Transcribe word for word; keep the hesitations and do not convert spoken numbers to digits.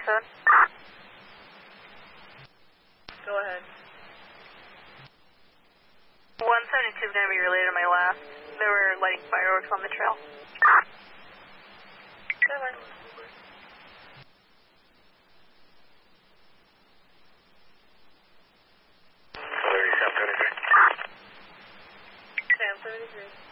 seventy-seven. Go ahead. one seventy-two is going to be related to my last. They were lighting fireworks on the trail. Seven. thirty-seven, thirty-three. Sam, seventy-three.